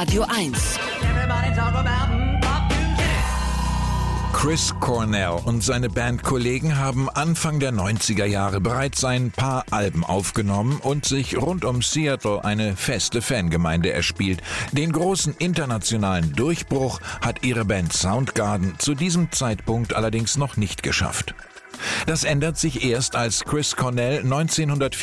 Radio 1. Chris Cornell und seine Bandkollegen haben Anfang der 90er Jahre bereits ein paar Alben aufgenommen und sich rund um Seattle eine feste Fangemeinde erspielt. Den großen internationalen Durchbruch hat ihre Band Soundgarden zu diesem Zeitpunkt allerdings noch nicht geschafft. Das ändert sich erst, als Chris Cornell 1994